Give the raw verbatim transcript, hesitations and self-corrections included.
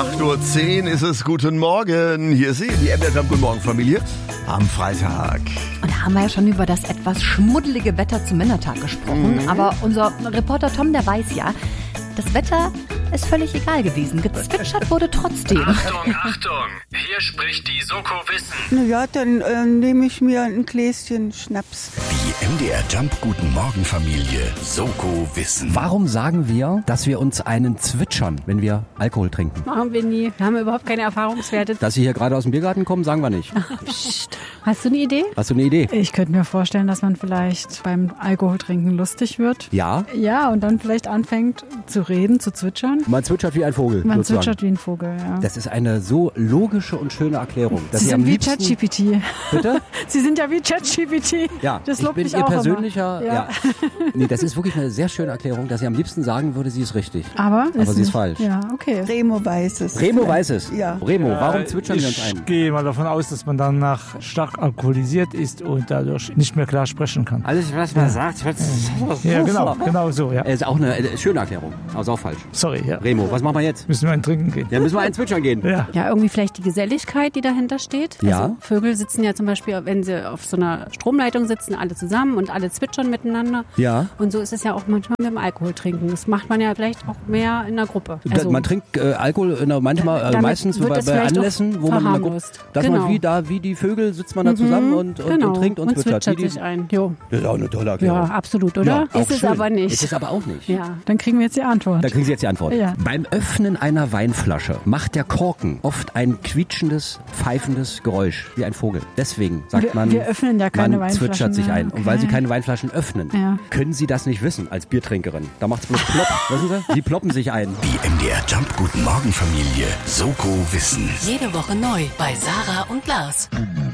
acht Uhr zehn ist es. Guten Morgen. Hier ist sie, die M D R Guten Morgen Familie am Freitag. Und da haben wir ja schon über das etwas schmuddelige Wetter zum Männertag gesprochen. Mhm. Aber unser Reporter Tom, der weiß ja, das Wetter ist völlig egal gewesen. Gezwitschert wurde trotzdem. Achtung, Achtung, hier spricht die Soko Wissen. Na ja, dann äh, nehme ich mir ein Gläschen Schnaps. Die M D R Jump Guten Morgen Familie Soko Wissen. Warum sagen wir, dass wir uns einen zwitschern, wenn wir Alkohol trinken? Machen wir nie. Wir haben überhaupt keine Erfahrungswerte. Dass Sie hier gerade aus dem Biergarten kommen, sagen wir nicht. Psst. Hast du eine Idee? Hast du eine Idee? Ich könnte mir vorstellen, dass man vielleicht beim Alkoholtrinken lustig wird. Ja? Ja, und dann vielleicht anfängt zu reden, zu zwitschern. Man zwitschert wie ein Vogel. Man sozusagen. zwitschert wie ein Vogel, ja. Das ist eine so logische und schöne Erklärung. Dass Sie, Sie sind am wie liebsten... ChatGPT. Bitte? Sie sind ja wie ChatGPT. Ja, das ich lobt bin mich Ihr auch persönlicher... immer. Ja. Ja. Nee, das ist wirklich eine sehr schöne Erklärung, dass sie am liebsten sagen würde, sie ist richtig. Aber, Aber sie ist nicht. falsch. Ja, okay. Remo weiß es. Remo weiß es. Ja. Remo, warum Äh, zwitschern wir uns ein? Ich gehe mal davon aus, dass man danach stark alkoholisiert ist und dadurch nicht mehr klar sprechen kann. Alles, was man sagt, Ja, genau, genau so, ja. ist auch eine äh, schöne Erklärung, aber ist auch falsch. Sorry, ja. Remo, was machen wir jetzt? Müssen wir einen trinken gehen. Ja, müssen wir einen zwitschern gehen. Ja. Ja, irgendwie vielleicht die Geselligkeit, die dahinter steht. Ja. Also Vögel sitzen ja zum Beispiel, wenn sie auf so einer Stromleitung sitzen, alle zusammen und alle zwitschern miteinander. Ja. Und so ist es ja auch manchmal mit dem Alkohol trinken. Das macht man ja vielleicht auch mehr in der Gruppe. Da, man trinkt äh, Alkohol in der, manchmal äh, Damit meistens wird bei, das bei vielleicht auch Anlässen, wo man in der Gruppe, verharmlost. dass Genau. man wie da wie die Vögel sitzt man da zusammen und, und, genau. und trinkt und, und zwitschert. zwitschert Die, die, sich ein. Jo. das ist auch eine tolle Erklärung. Ja, absolut, oder? Ja, auch ist es schön. aber nicht. Ist es aber auch nicht. Ja. Dann kriegen wir jetzt die Antwort. Da kriegen Sie jetzt die Antwort. Ja. Beim Öffnen einer Weinflasche macht der Korken oft ein quietschendes, pfeifendes Geräusch, wie ein Vogel. Deswegen sagt Wir- man, wir öffnen ja keine man Weinflaschen zwitschert sich mehr. ein. Und weil Sie Okay. keine Weinflaschen öffnen, Ja. können Sie das nicht wissen als Biertrinkerin. Da macht's bloß plopp. Wissen Sie? Sie ploppen sich ein. Die M D R Jump Guten Morgen Familie Soko Wissen. Jede Woche neu bei Sarah und Lars.